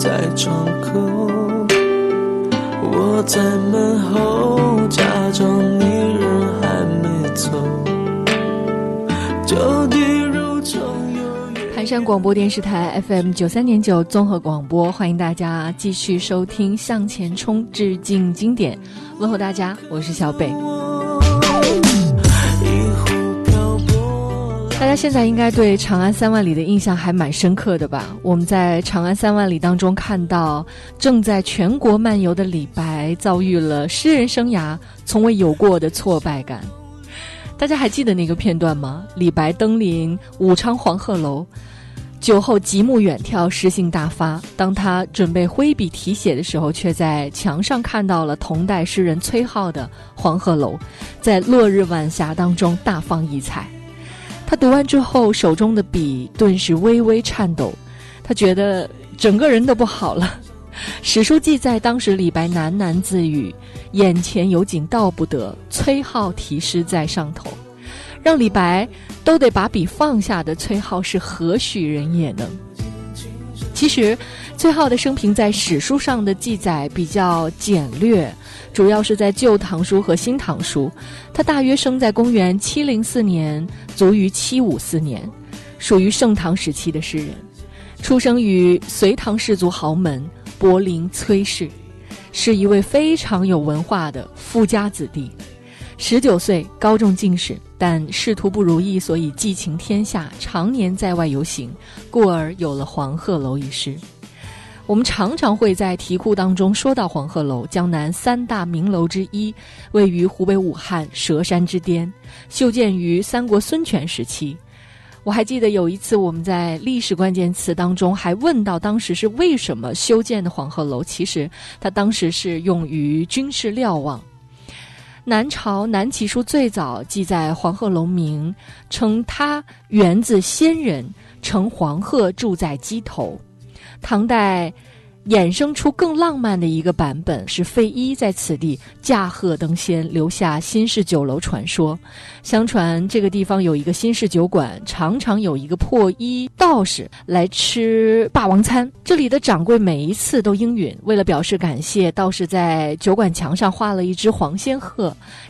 在窗口，我在门后假装你人还没走，就地如虫有约。 盘山广播电视台 FM93.9 综合广播，欢迎大家继续收听向前冲致敬经典。问候大家，我是小北。大家现在应该对长安3万里的印象还蛮深刻的吧？我们在长安3万里当中看到正在全国漫游的李白遭遇了诗人生涯从未有过的挫败感。大家还记得那个片段吗？李白登临武昌黄鹤楼，酒后极目远眺，诗兴大发。当他准备挥笔题写的时候，却在墙上看到了同代诗人崔颢的黄鹤楼，在落日晚霞当中大放异彩。他读完之后，手中的笔顿时微微颤抖，他觉得整个人都不好了。史书记载，当时李白喃喃自语，眼前有景道不得，崔颢题诗在上头。让李白都得把笔放下的崔颢是何许人也呢？其实崔颢的生平在史书上的记载比较简略，主要是在旧唐书和新唐书。他大约生在公元704年，卒于754年，属于盛唐时期的诗人。出生于隋唐氏族豪门柏林崔氏，是一位非常有文化的富家子弟。19岁高中进士，但仕途不如意，所以寄情天下，常年在外游行，故而有了黄鹤楼一诗。我们常常会在题库当中说到黄鹤楼，江南3大名楼之一，位于湖北武汉佘山之巅，修建于三国孙权时期。我还记得有一次我们在历史关键词当中还问到当时是为什么修建的黄鹤楼，其实它当时是用于军事瞭望。南朝南齐书最早记载黄鹤楼名，称它源自仙人，乘黄鹤住在鸡头。唐代衍生出更浪漫的一个版本，是费祎在此地驾鹤登仙，留下新式酒楼传说。相传这个地方有一个新式酒馆，常常有一个破衣道士来吃霸王餐，这里的掌柜每一次都应允。为了表示感谢，道士在酒馆墙上画了一只黄仙鹤，